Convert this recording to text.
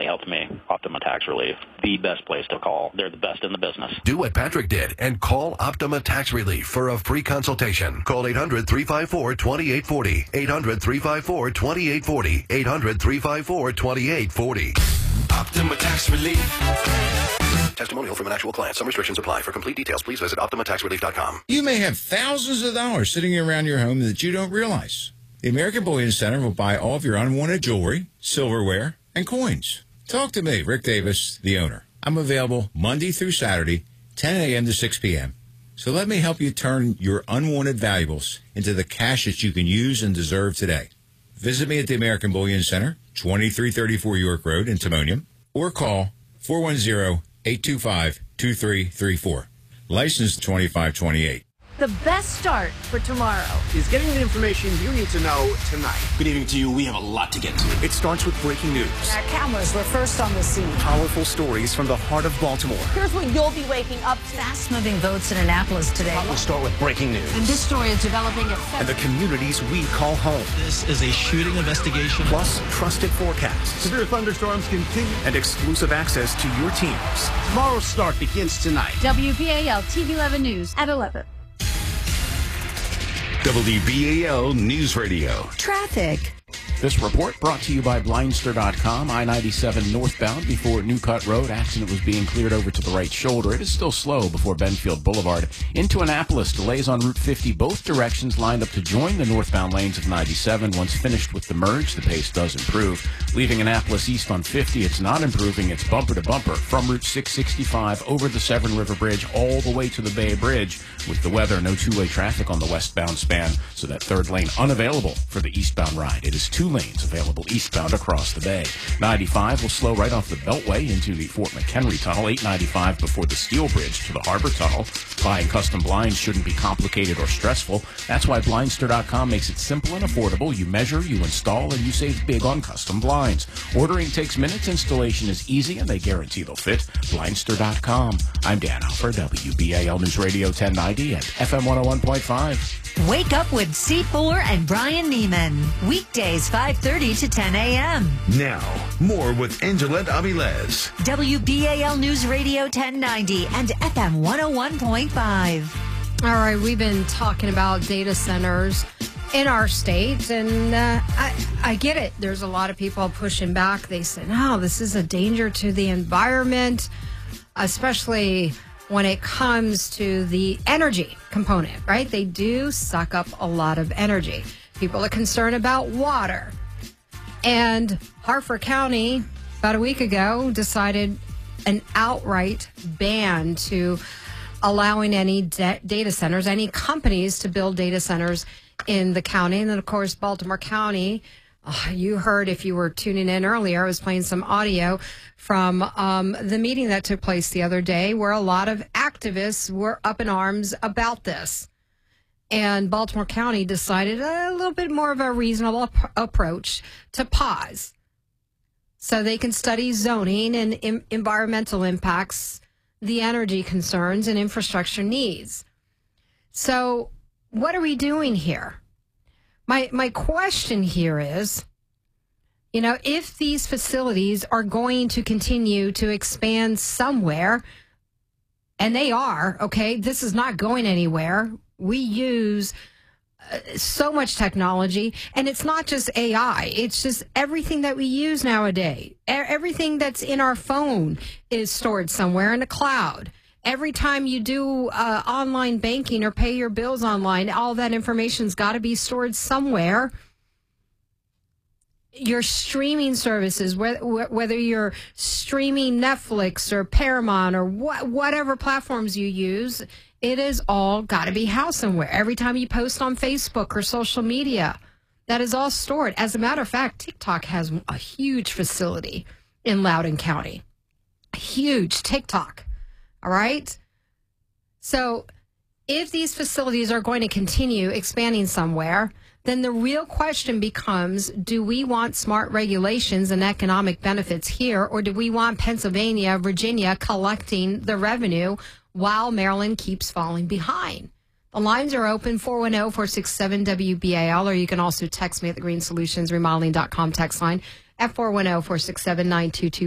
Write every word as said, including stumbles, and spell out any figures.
helped me. Optima Tax Relief, the best place to call. They're the best in the business. Do what Patrick did and call Optima Tax Relief for a free consultation. Call eight hundred, three five four, two eight four zero. eight hundred, three five four, two eight four zero. eight hundred, three five four, two eight four zero. Optima Tax Relief. Testimonial from an actual client. Some restrictions apply. For complete details, please visit optima tax relief dot com. You may have thousands of dollars sitting around your home that you don't realize. The American Bullion Center will buy all of your unwanted jewelry, silverware, and coins. Talk to me, Rick Davis, the owner. I'm available Monday through Saturday, ten a.m. to six p.m. So let me help you turn your unwanted valuables into the cash that you can use and deserve today. Visit me at the American Bullion Center, twenty-three thirty-four York Road in Timonium, or call four one zero, eight two five, two three three four. Licensed twenty-five twenty-eight. The best start for tomorrow is getting the information you need to know tonight. Good evening to you. We have a lot to get to. It starts with breaking news. Our cameras were first on the scene. Powerful stories from the heart of Baltimore. Here's what you'll be waking up to. Fast-moving votes in Annapolis today. We'll start with breaking news. And this story is developing at and the communities we call home. This is a shooting investigation. Plus, trusted forecasts. Severe thunderstorms continue. And exclusive access to your teams. Tomorrow's start begins tonight. W B A L T V eleven News at eleven. W B A L News Radio. Traffic. This report brought to you by Blindster dot com. I ninety-seven northbound before New Cut Road. Accident was being cleared over to the right shoulder. It is still slow before Benfield Boulevard. Into Annapolis, delays on Route fifty, both directions lined up to join the northbound lanes of ninety-seven. Once finished with the merge, the pace does improve. Leaving Annapolis east on fifty, it's not improving. It's bumper to bumper from Route six sixty-five over the Severn River Bridge all the way to the Bay Bridge. With the weather, no two-way traffic on the westbound span, so that third lane unavailable for the eastbound ride. It is two lanes available eastbound across the bay. ninety-five will slow right off the Beltway into the Fort McHenry Tunnel. eight ninety-five before the Steel Bridge to the Harbor Tunnel. Buying custom blinds shouldn't be complicated or stressful. That's why Blindster dot com makes it simple and affordable. You measure, you install, and you save big on custom blinds. Ordering takes minutes, installation is easy, and they guarantee they'll fit. Blindster dot com. I'm Dan Alfer, W B A L News Radio ten ninety and F M one oh one point five. Wake up with C four and Brian Neiman. Weekdays five thirty to ten a.m. Now, more with Angelette Avilés. W B A L News Radio ten ninety and F M one oh one point five. All right, we've been talking about data centers in our state, and uh, I, I get it. There's a lot of people pushing back. They say, no, this is a danger to the environment, especially when it comes to the energy component, right? They do suck up a lot of energy. People are concerned about water. And Harford County, about a week ago, decided an outright ban to allowing any de- data centers, any companies to build data centers in the county. And then, of course, Baltimore County, uh, you heard if you were tuning in earlier, I was playing some audio from um, the meeting that took place the other day where a lot of activists were up in arms about this. And Baltimore County decided a little bit more of a reasonable ap- approach to pause so they can study zoning and im- environmental impacts, the energy concerns, and infrastructure needs. So what are we doing here? My my question here is, you know, if these facilities are going to continue to expand somewhere, and they are, okay, this is not going anywhere. We use uh, so much technology, and it's not just A I. It's just everything that we use nowadays. E- everything that's in our phone is stored somewhere in the cloud. Every time you do uh, online banking or pay your bills online, all that information's got to be stored somewhere. Your streaming services, whether, whether you're streaming Netflix or Paramount or what, whatever platforms you use, it is all got to be housed somewhere. Every time you post on Facebook or social media, that is all stored. As a matter of fact, TikTok has a huge facility in Loudoun County. Huge TikTok. All right. So if these facilities are going to continue expanding somewhere, then the real question becomes, do we want smart regulations and economic benefits here, or do we want Pennsylvania, Virginia collecting the revenue while Maryland keeps falling behind? The lines are open, four one zero, four six seven, W B A L, or you can also text me at the Green Solutions Remodeling dot com text line at four one zero, four six seven, nine two two